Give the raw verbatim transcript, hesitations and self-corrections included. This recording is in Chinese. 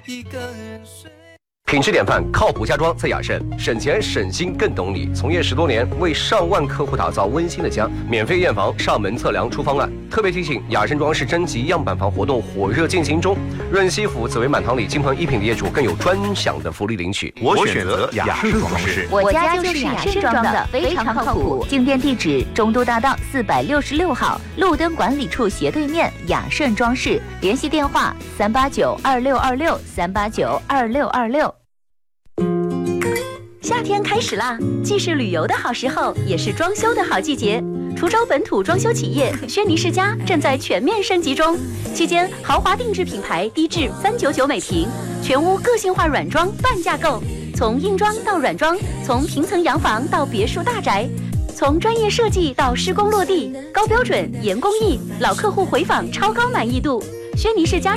一个人睡。 品质典范，靠谱家装在雅盛，省钱省心更懂你。从业十多年，为上万客户打造温馨的家，免费验房、上门测量出方案。特别提醒，雅盛装饰征集样板房活动火热进行中，润西府紫薇满堂里金鹏一品的业主更有专享的福利领取。 我选择雅盛装饰， 我家就是雅盛装的，非常靠谱。进店地址：中都大道四百六十六号，路灯管理处斜对面，雅盛装饰。联系电话：三八九二六二六三八九二六二六。夏天开始啦，既是旅游的好时候，也是装修的好季节。滁州本土装修企业轩尼诗家正在全面升级中，期间豪华定制品牌低至三九九每平，全屋个性化软装半价购，从硬装到软装，从平层洋房到别墅大宅，从专业设计到施工落地，高标准严工艺，老客户回访超高满意度。轩尼诗家